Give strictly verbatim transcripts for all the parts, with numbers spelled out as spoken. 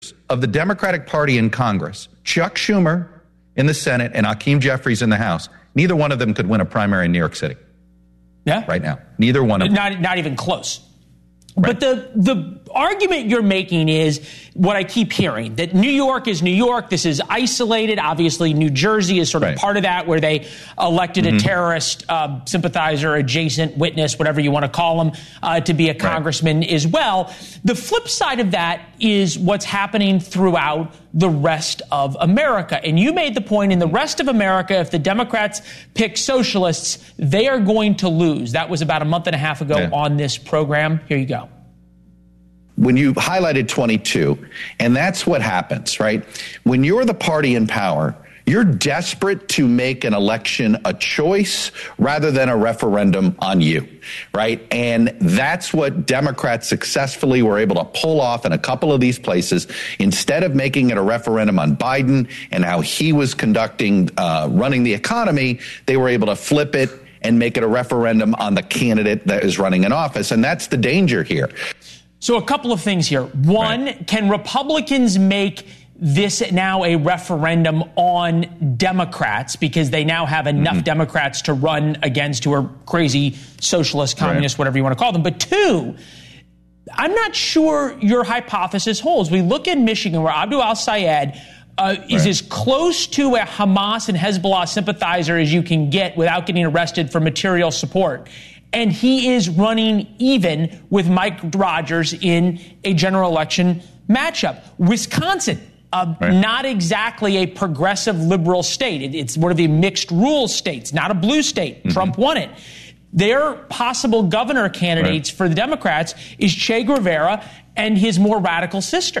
of the Democratic Party in Congress, Chuck Schumer in the Senate and Hakeem Jeffries in the House, neither one of them could win a primary in New York City. Yeah. Right now. Neither one of them. Not, not even close. Right. But the the argument you're making is what I keep hearing, that New York is New York. This is isolated. Obviously, New Jersey is sort of right. part of that, where they elected mm-hmm. a terrorist uh, sympathizer, adjacent witness, whatever you want to call him, uh, to be a congressman right. as well. The flip side of that is what's happening throughout the rest of America. And you made the point, in the rest of America, if the Democrats pick socialists, they are going to lose. That was about a month and a half ago yeah. on this program. Here you go. When you highlighted twenty-two, and that's what happens, right? When you're the party in power, you're desperate to make an election a choice rather than a referendum on you, right? And that's what Democrats successfully were able to pull off in a couple of these places. Instead of making it a referendum on Biden and how he was conducting, uh, running the economy, they were able to flip it and make it a referendum on the candidate that is running in office. And that's the danger here. So a couple of things here. One, right. can Republicans make this now a referendum on Democrats, because they now have enough mm-hmm. Democrats to run against, who are crazy socialist, communist, right. whatever you want to call them. But two, I'm not sure your hypothesis holds. We look in Michigan, where Abdul al-Sayed uh, is right. as close to a Hamas and Hezbollah sympathizer as you can get without getting arrested for material support. And he is running even with Mike Rogers in a general election matchup. Wisconsin, uh, right. not exactly a progressive liberal state. It, it's one of the mixed rules states, not a blue state. Mm-hmm. Trump won it. Their possible governor candidates right. for the Democrats is Che Guevara and his more radical sister.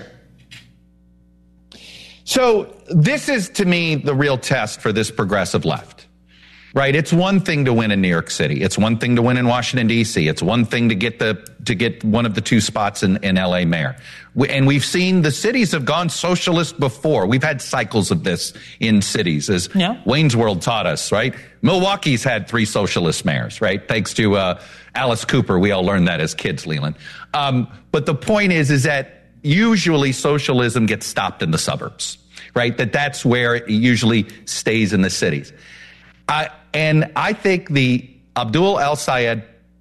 So this is, to me, the real test for this progressive left. Right. It's one thing to win in New York City. It's one thing to win in Washington, D C. It's one thing to get the to get one of the two spots in, in L A mayor. We, and we've seen the cities have gone socialist before. We've had cycles of this in cities, as yeah. Wayne's World taught us. Right. Milwaukee's had three socialist mayors. Right. Thanks to uh, Alice Cooper. We all learned that as kids, Leland. Um, but the point is, is that usually socialism gets stopped in the suburbs. Right. That that's where it usually stays in the cities. I, and I think the Abdul al-Sayed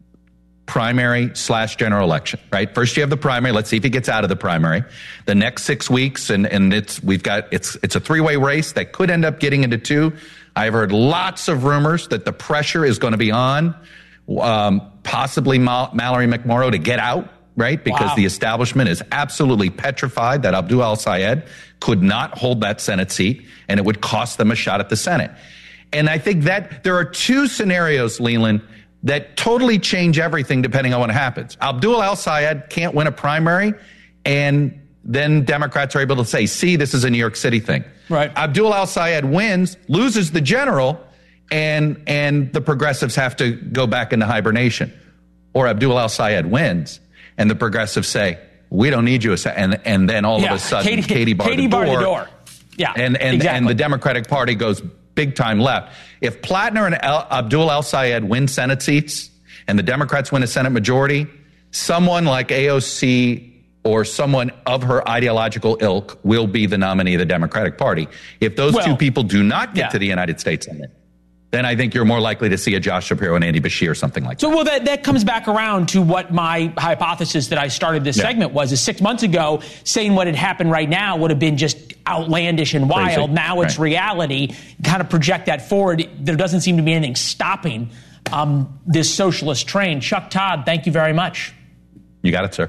primary slash general election, right? First you have the primary. Let's see if he gets out of the primary. The next six weeks, and, and it's we've got it's it's a three-way race that could end up getting into two. I've heard lots of rumors that the pressure is going to be on um, possibly Mal- Mallory McMorrow to get out, right? Because wow. the establishment is absolutely petrified that Abdul al-Sayed could not hold that Senate seat, and it would cost them a shot at the Senate. And I think that there are two scenarios, Leland, that totally change everything depending on what happens. Abdul al-Sayed can't win a primary, and then Democrats are able to say, see, this is a New York City thing. Right. Abdul al-Sayed wins, loses the general, and and the progressives have to go back into hibernation. Or Abdul al-Sayed wins, and the progressives say, we don't need you. And, and then all yeah. of a sudden, Katie, Katie barred Katie the door. Bar the door. Yeah, and, and, exactly. and the Democratic Party goes big time left. If Plattner and Al- Abdul al-Sayed win Senate seats and the Democrats win a Senate majority, someone like A O C or someone of her ideological ilk will be the nominee of the Democratic Party. If those well, two people do not get yeah. to the United States Senate, then I think you're more likely to see a Josh Shapiro and Andy Bashir or something like so, that. So, well, that, that comes back around to what my hypothesis that I started this yeah. segment was, is six months ago, saying what had happened right now would have been just outlandish and wild. Crazy. Now it's right. reality. Kind of project that forward. There doesn't seem to be anything stopping um, this socialist train. Chuck Todd, thank you very much. You got it, sir.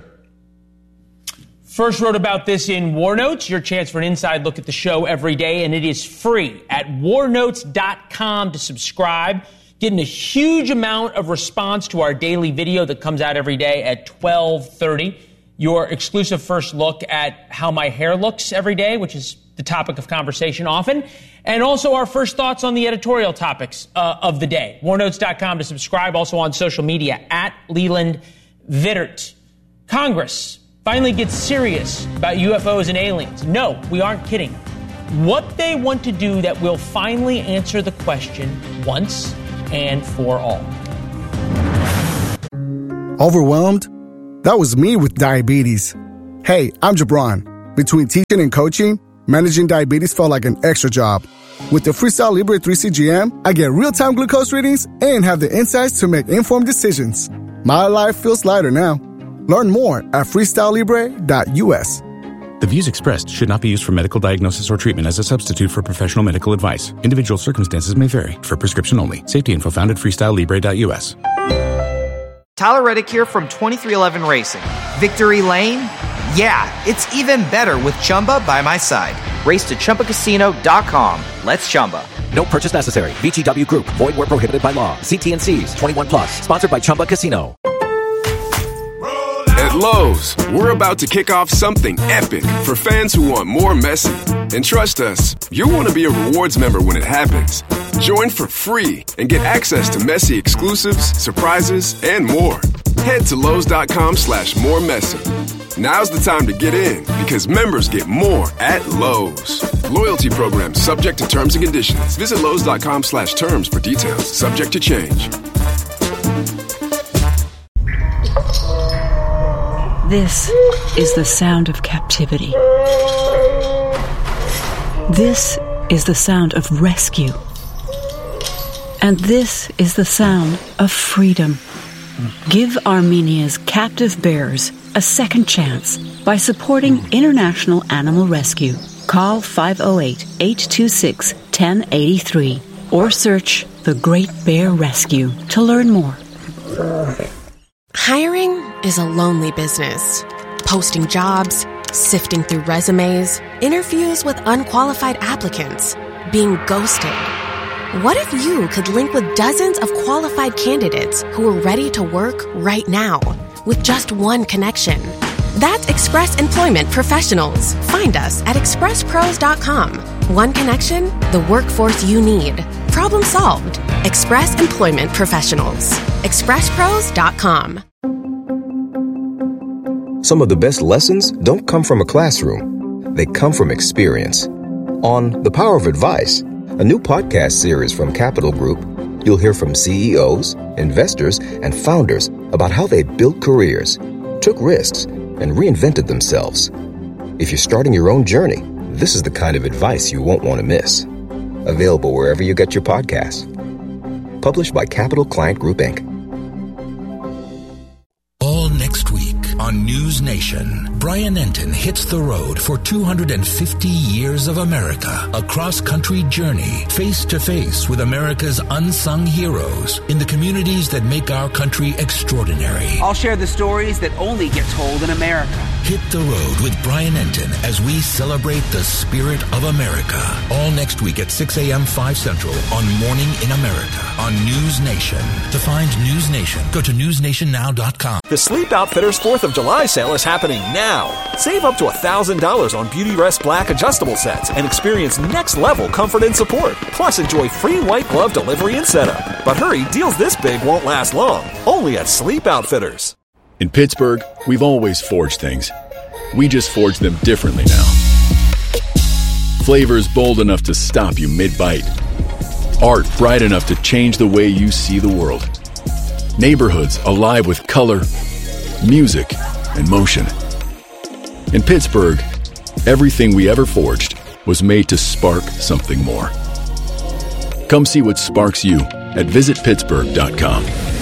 First wrote about this in War Notes, your chance for an inside look at the show every day, and it is free at war notes dot com to subscribe. Getting a huge amount of response to our daily video that comes out every day at twelve thirty. Your exclusive first look at how my hair looks every day, which is the topic of conversation often. And also our first thoughts on the editorial topics uh, of the day. war notes dot com to subscribe. Also on social media, at Leland Vittert. Congress finally gets serious about U F Os and aliens. No, we aren't kidding. What they want to do that will finally answer the question once and for all. Overwhelmed? That was me with diabetes. Hey, I'm Jabron. Between teaching and coaching, managing diabetes felt like an extra job. With the Freestyle Libre three C G M, I get real-time glucose readings and have the insights to make informed decisions. My life feels lighter now. Learn more at freestyle libre dot u s. The views expressed should not be used for medical diagnosis or treatment as a substitute for professional medical advice. Individual circumstances may vary. For prescription only. Safety info found at freestyle libre dot u s. Tyler Reddick here from twenty-three eleven Racing. Victory Lane? Yeah, it's even better with Chumba by my side. Race to Chumba Casino dot com. Let's Chumba. No purchase necessary. V G W Group. Void where prohibited by law. See T and C's. twenty-one plus. Sponsored by Chumba Casino. At Lowe's, we're about to kick off something epic for fans who want more Messi. And trust us, you'll want to be a rewards member when it happens. Join for free and get access to Messi exclusives, surprises, and more. Head to Lowe's.com slash more Messi. Now's the time to get in because members get more at Lowe's. Loyalty program subject to terms and conditions. Visit Lowe's.com slash terms for details. Subject to change. This is the sound of captivity. This is the sound of rescue. And this is the sound of freedom. Give Armenia's captive bears a second chance by supporting International Animal Rescue. Call five oh eight, eight two six, one oh eight three or search The Great Bear Rescue to learn more. Hiring is a lonely business. Posting jobs, sifting through resumes, interviews with unqualified applicants, being ghosted. What if you could link with dozens of qualified candidates who are ready to work right now with just one connection? That's Express Employment Professionals. Find us at express pros dot com. One connection, the workforce you need. Problem solved. Express Employment Professionals. express pros dot com. Some of the best lessons don't come from a classroom. They come from experience. On The Power of Advice, a new podcast series from Capital Group, you'll hear from C E Os, investors, and founders about how they built careers, took risks, and reinvented themselves. If you're starting your own journey, this is the kind of advice you won't want to miss. Available wherever you get your podcasts. Published by Capital Client Group, Incorporated. All next week on News Nation, Brian Enton hits the road for two hundred fifty years of America, a cross-country journey, face-to-face with America's unsung heroes in the communities that make our country extraordinary. I'll share the stories that only get told in America. Hit the road with Brian Enton as we celebrate the spirit of America. All next week at six a.m. five Central on Morning in America on News Nation. To find News Nation, go to news nation now dot com. The Sleep Outfitters fourth of July sale is happening now. Save up to one thousand dollars on Beauty Rest Black adjustable sets and experience next-level comfort and support. Plus, enjoy free white glove delivery and setup. But hurry, deals this big won't last long. Only at Sleep Outfitters. In Pittsburgh, we've always forged things. We just forge them differently now. Flavors bold enough to stop you mid-bite. Art bright enough to change the way you see the world. Neighborhoods alive with color, music, and motion. In Pittsburgh, everything we ever forged was made to spark something more. Come see what sparks you at visit pittsburgh dot com.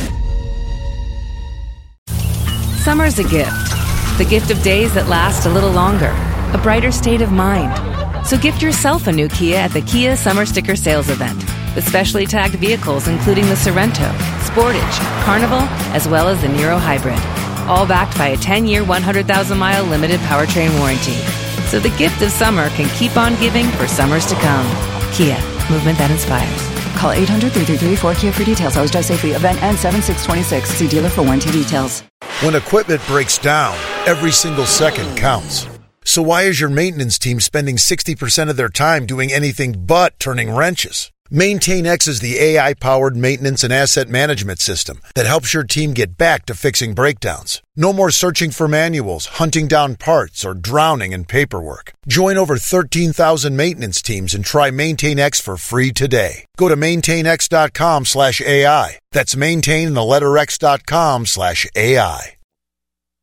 Summer's a gift. The gift of days that last a little longer. A brighter state of mind. So gift yourself a new Kia at the Kia Summer Sticker Sales Event. With specially tagged vehicles including the Sorrento, Sportage, Carnival, as well as the Niro Hybrid. All backed by a ten-year, one hundred thousand mile limited powertrain warranty. So the gift of summer can keep on giving for summers to come. Kia, movement that inspires. Call eight hundred, three three three, four K I A for details. Always drive safely. Event ends seven six twenty-six. See dealer for warranty details. When equipment breaks down, every single second counts. So why is your maintenance team spending sixty percent of their time doing anything but turning wrenches? MaintainX is the A I-powered maintenance and asset management system that helps your team get back to fixing breakdowns. No more searching for manuals, hunting down parts, or drowning in paperwork. Join over thirteen thousand maintenance teams and try MaintainX for free today. Go to maintainx dot com slash AI. That's maintain the letter X dot com slash AI.